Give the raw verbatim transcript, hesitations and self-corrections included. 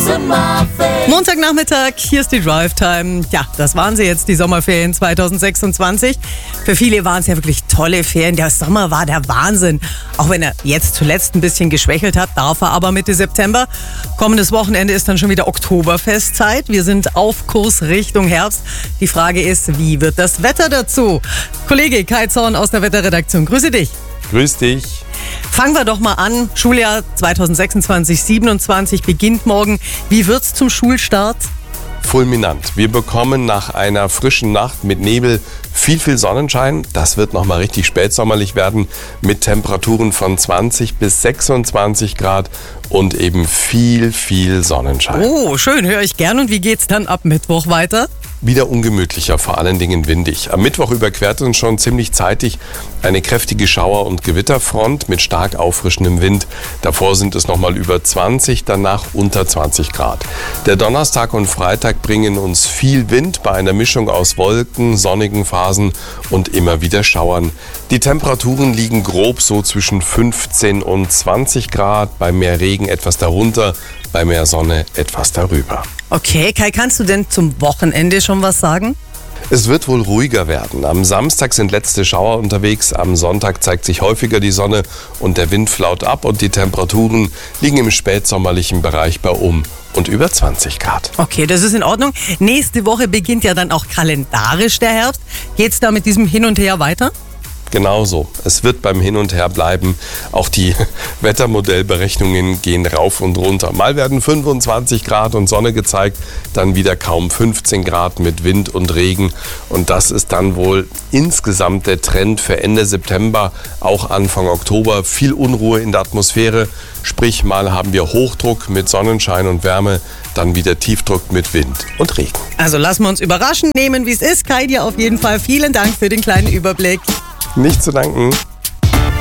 Montagnachmittag, hier ist die Drive Time. Ja, das waren sie jetzt, die Sommerferien zwanzig sechsundzwanzig. Für viele waren es ja wirklich tolle Ferien. Der Sommer war der Wahnsinn. Auch wenn er jetzt zuletzt ein bisschen geschwächelt hat, darf er aber Mitte September. Kommendes Wochenende ist dann schon wieder Oktoberfestzeit. Wir sind auf Kurs Richtung Herbst. Die Frage ist, wie wird das Wetter dazu? Kollege Kai Zorn aus der Wetterredaktion, grüße dich. Grüß dich. Fangen wir doch mal an. Schuljahr zwanzig sechsundzwanzig siebenundzwanzig beginnt morgen. Wie wird's zum Schulstart? Fulminant. Wir bekommen nach einer frischen Nacht mit Nebel viel, viel Sonnenschein. Das wird nochmal richtig spätsommerlich werden mit Temperaturen von zwanzig bis sechsundzwanzig Grad und eben viel, viel Sonnenschein. Oh, schön, höre ich gern. Und wie geht's dann ab Mittwoch weiter? Wieder ungemütlicher, vor allen Dingen windig. Am Mittwoch überquert uns schon ziemlich zeitig eine kräftige Schauer- und Gewitterfront mit stark auffrischendem Wind. Davor sind es nochmal über zwanzig, danach unter zwanzig Grad. Der Donnerstag und Freitag bringen uns viel Wind bei einer Mischung aus Wolken, sonnigen Phasen und immer wieder Schauern. Die Temperaturen liegen grob so zwischen fünfzehn und zwanzig Grad, bei mehr Regen etwas darunter, bei mehr Sonne etwas darüber. Okay, Kai, kannst du denn zum Wochenende schon was sagen? Es wird wohl ruhiger werden. Am Samstag sind letzte Schauer unterwegs, am Sonntag zeigt sich häufiger die Sonne und der Wind flaut ab und die Temperaturen liegen im spätsommerlichen Bereich bei um und über zwanzig Grad. Okay, das ist in Ordnung. Nächste Woche beginnt ja dann auch kalendarisch der Herbst. Geht's da mit diesem Hin und Her weiter? Genauso. Es wird beim Hin und Her bleiben. Auch die Wettermodellberechnungen gehen rauf und runter. Mal werden fünfundzwanzig Grad und Sonne gezeigt, dann wieder kaum fünfzehn Grad mit Wind und Regen. Und das ist dann wohl insgesamt der Trend für Ende September, auch Anfang Oktober. Viel Unruhe in der Atmosphäre. Sprich, mal haben wir Hochdruck mit Sonnenschein und Wärme, dann wieder Tiefdruck mit Wind und Regen. Also lassen wir uns überraschen, nehmen wie es ist. Kai, dir auf jeden Fall vielen Dank für den kleinen Überblick. Nicht zu danken.